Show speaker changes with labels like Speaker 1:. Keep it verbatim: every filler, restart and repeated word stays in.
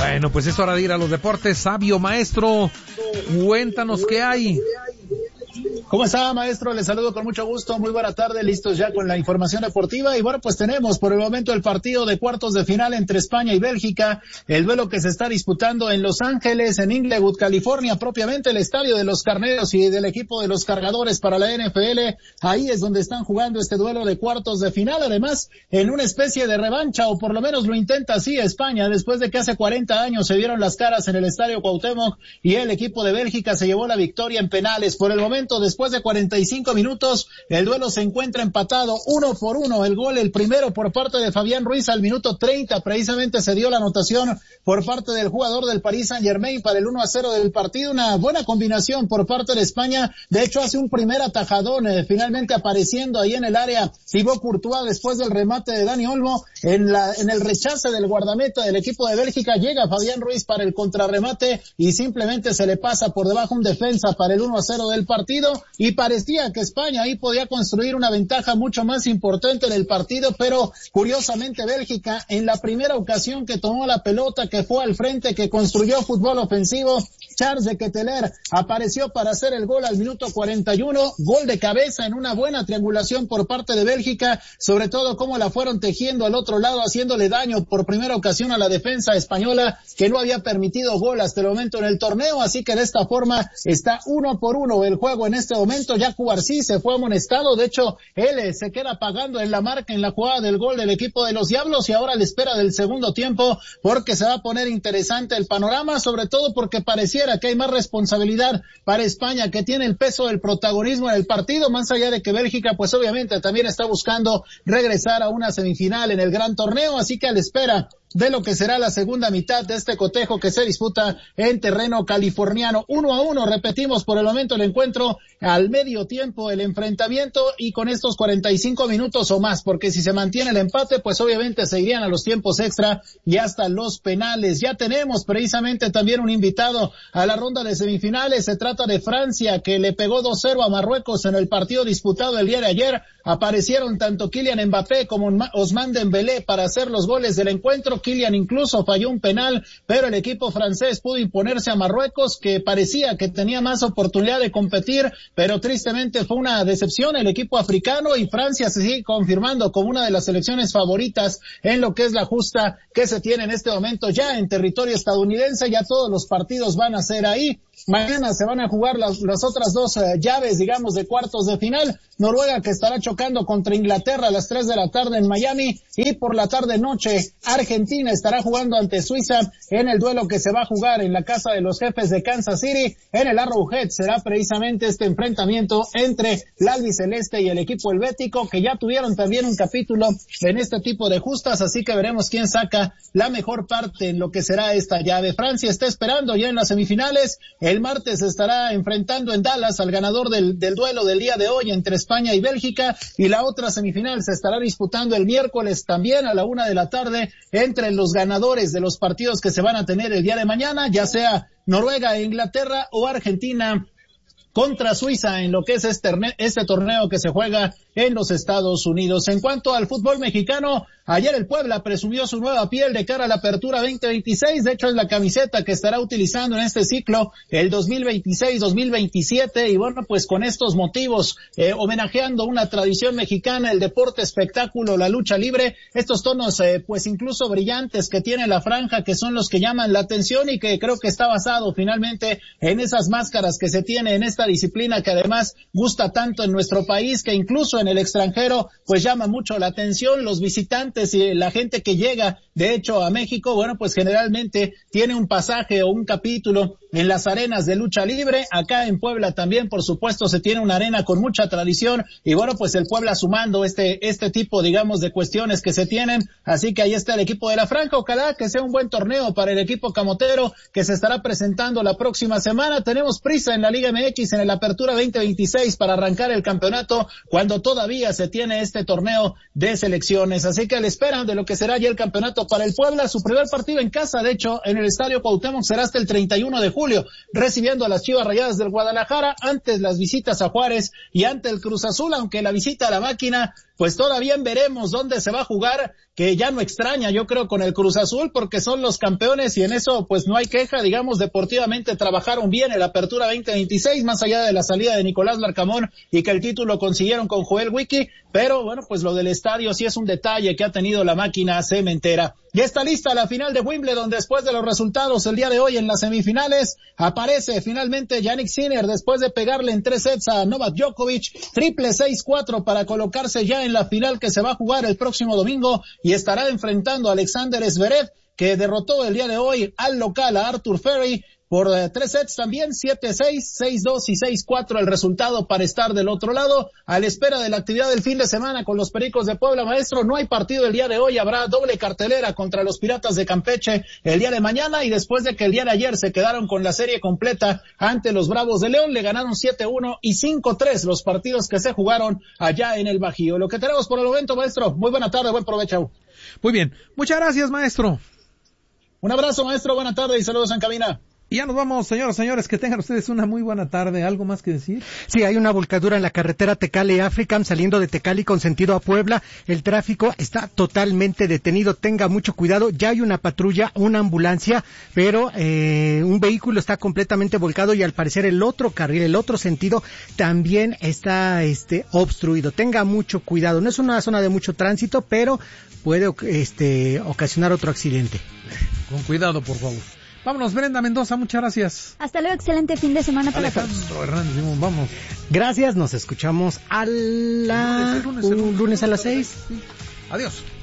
Speaker 1: Bueno, pues es hora de ir a los deportes. Sabio maestro, cuéntanos qué hay.
Speaker 2: ¿Cómo está, maestro? Les saludo con mucho gusto. Muy buena tarde, listos ya con la información deportiva. Y bueno, pues tenemos por el momento el partido de cuartos de final entre España y Bélgica, el duelo que se está disputando en Los Ángeles, en Inglewood, California, propiamente el estadio de los Carneros y del equipo de los Cargadores para la N F L. Ahí es donde están jugando este duelo de cuartos de final, además en una especie de revancha, o por lo menos lo intenta así España, después de que hace cuarenta años se dieron las caras en el estadio Cuauhtémoc y el equipo de Bélgica se llevó la victoria en penales. Por el momento, después de cuarenta y cinco minutos, el duelo se encuentra empatado uno por uno. El gol, el primero por parte de Fabián Ruiz al minuto treinta, precisamente se dio la anotación por parte del jugador del Paris Saint-Germain para el uno a cero del partido. Una buena combinación por parte de España. De hecho, hace un primer atajadón, eh, finalmente apareciendo ahí en el área Thibaut Courtois después del remate de Dani Olmo. En la, en el rechace del guardameta del equipo de Bélgica llega Fabián Ruiz para el contrarremate y simplemente se le pasa por debajo un defensa para el uno a cero del partido. Y parecía que España ahí podía construir una ventaja mucho más importante en el partido, pero curiosamente Bélgica, en la primera ocasión que tomó la pelota, que fue al frente, que construyó fútbol ofensivo, Charles de Ketelaere apareció para hacer el gol al minuto cuarenta y uno, gol de cabeza en una buena triangulación por parte de Bélgica, sobre todo cómo la fueron tejiendo al otro lado, haciéndole daño por primera ocasión a la defensa española, que no había permitido gol hasta el momento en el torneo. Así que de esta forma está uno por uno el juego en este momento. Ya Cubarsí se fue amonestado, de hecho él se queda pagando en la marca en la jugada del gol del equipo de los Diablos, y ahora a la espera del segundo tiempo, porque se va a poner interesante el panorama, sobre todo porque pareciera que hay más responsabilidad para España, que tiene el peso del protagonismo en el partido, más allá de que Bélgica pues obviamente también está buscando regresar a una semifinal en el gran torneo. Así que a la espera de lo que será la segunda mitad de este cotejo que se disputa en terreno californiano. Uno a uno, repetimos por el momento el encuentro, al medio tiempo el enfrentamiento, y con estos cuarenta y cinco minutos o más, porque si se mantiene el empate, pues obviamente se irían a los tiempos extra y hasta los penales. Ya tenemos precisamente también un invitado a la ronda de semifinales. Se trata de Francia, que le pegó dos cero a Marruecos en el partido disputado el día de ayer. Aparecieron tanto Kylian Mbappé como Ousmane Dembélé para hacer los goles del encuentro. Kylian incluso falló un penal, pero el equipo francés pudo imponerse a Marruecos, que parecía que tenía más oportunidad de competir, pero tristemente fue una decepción el equipo africano, y Francia se sigue confirmando como una de las selecciones favoritas en lo que es la justa que se tiene en este momento ya en territorio estadounidense. Ya todos los partidos van a ser ahí. Mañana se van a jugar las, las otras dos eh, llaves, digamos, de cuartos de final. Noruega, que estará chocando contra Inglaterra a las tres de la tarde en Miami, y por la tarde noche Argentina estará jugando ante Suiza en el duelo que se va a jugar en la casa de los Jefes de Kansas City, en el Arrowhead. Será precisamente este enfrentamiento entre la albiceleste y el equipo helvético, que ya tuvieron también un capítulo en este tipo de justas, así que veremos quién saca la mejor parte en lo que será esta llave. Francia está esperando ya en las semifinales. El martes estará enfrentando en Dallas al ganador del, del duelo del día de hoy entre España y Bélgica, y la otra semifinal se estará disputando el miércoles también a la una de la tarde entre los ganadores de los partidos que se van a tener el día de mañana, ya sea Noruega e Inglaterra o Argentina contra Suiza en lo que es este, este torneo que se juega en los Estados Unidos. En cuanto al fútbol mexicano, ayer el Puebla presumió su nueva piel de cara a la apertura veinte veintiséis. De hecho, es la camiseta que estará utilizando en este ciclo el dos mil veintiséis dos mil veintisiete. Y bueno, pues con estos motivos, eh, homenajeando una tradición mexicana, el deporte espectáculo, la lucha libre, estos tonos eh, pues incluso brillantes que tiene la franja, que son los que llaman la atención, y que creo que está basado finalmente en esas máscaras que se tiene en esta disciplina, que además gusta tanto en nuestro país, que incluso en el extranjero pues llama mucho la atención. Los visitantes y la gente que llega de hecho a México, bueno, pues generalmente tiene un pasaje o un capítulo en las arenas de lucha libre. Acá en Puebla también, por supuesto, se tiene una arena con mucha tradición, y bueno, pues el Puebla sumando este este tipo, digamos, de cuestiones que se tienen. Así que ahí está el equipo de la franja. Ojalá que sea un buen torneo para el equipo camotero, que se estará presentando la próxima semana. Tenemos prisa en la Liga M X en el Apertura veinte veintiséis para arrancar el campeonato, cuando todavía se tiene este torneo de selecciones. Así que a la espera de lo que será ya el campeonato para el Puebla. Su primer partido en casa, de hecho, en el Estadio Cuauhtémoc, será hasta el treinta y uno de julio, recibiendo a las Chivas Rayadas del Guadalajara, antes las visitas a Juárez y ante el Cruz Azul, aunque la visita a la máquina pues todavía veremos dónde se va a jugar, que ya no extraña, yo creo, con el Cruz Azul, porque son los campeones y en eso pues no hay queja, digamos, deportivamente trabajaron bien en la Apertura veinte veintiséis, más allá de la salida de Nicolás Larcamón y que el título consiguieron con Joel Wiki, pero bueno, pues lo del estadio sí es un detalle que ha tenido la máquina cementera. Ya está lista la final de Wimbledon después de los resultados el día de hoy en las semifinales. Aparece finalmente Jannik Sinner después de pegarle en tres sets a Novak Djokovic, triple seis cuatro para colocarse ya en la final que se va a jugar el próximo domingo y estará enfrentando a Alexander Zverev, que derrotó el día de hoy al local a Arthur Ferry por eh, tres sets también, siete seis, seis dos y seis cuatro el resultado para estar del otro lado, a la espera de la actividad del fin de semana con los Pericos de Puebla. Maestro, no hay partido el día de hoy, habrá doble cartelera contra los Piratas de Campeche el día de mañana, y después de que el día de ayer se quedaron con la serie completa ante los Bravos de León, le ganaron siete uno y cinco tres los partidos que se jugaron allá en el Bajío. Lo que tenemos por el momento, maestro. Muy buena tarde, buen provecho.
Speaker 1: Muy bien, muchas gracias, maestro.
Speaker 2: Un abrazo, maestro, buena tarde y saludos en cabina.
Speaker 1: Y ya nos vamos, señoras y señores, que tengan ustedes una muy buena tarde. ¿Algo más que decir?
Speaker 3: Sí, hay una volcadura en la carretera Tecali-Africam saliendo de Tecali con sentido a Puebla. El tráfico está totalmente detenido, tenga mucho cuidado. Ya hay una patrulla, una ambulancia, pero eh, un vehículo está completamente volcado y al parecer el otro carril, el otro sentido también está este obstruido. Tenga mucho cuidado. No es una zona de mucho tránsito, pero puede este ocasionar otro accidente.
Speaker 1: Con cuidado, por favor. Vámonos, Brenda Mendoza, muchas gracias.
Speaker 4: Hasta luego, excelente fin de semana para todos.
Speaker 1: Alejandro Hernández, vamos.
Speaker 3: Gracias, nos escuchamos a la...
Speaker 1: El lunes, el lunes, el lunes,
Speaker 3: un lunes a las seis.
Speaker 1: Sí. Adiós.